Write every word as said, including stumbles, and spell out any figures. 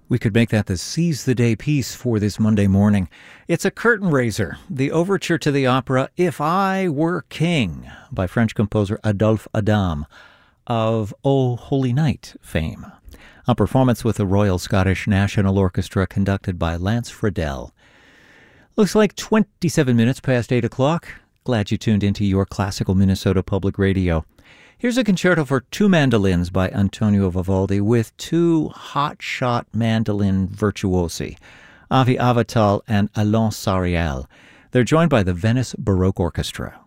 We could make that the Seize the Day piece for this Monday morning. It's a curtain raiser, the overture to the opera If I Were King by French composer Adolphe Adam of O Holy Night fame. A performance with the Royal Scottish National Orchestra conducted by Lance Friedel. Looks like twenty-seven minutes past eight o'clock. Glad you tuned into your classical Minnesota Public Radio. Here's a concerto for two mandolins by Antonio Vivaldi with two hotshot mandolin virtuosi, Avi Avital and Alain Sariel. They're joined by the Venice Baroque Orchestra.